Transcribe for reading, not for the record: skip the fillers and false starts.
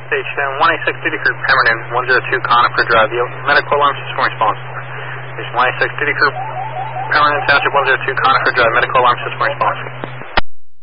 Station 186 Duty Crew, Pemberton, 102 Conifer Drive. The medical alarm system response. Station 186 Duty Crew, Pemberton Township, 102 Conifer Drive. Medical alarm system response.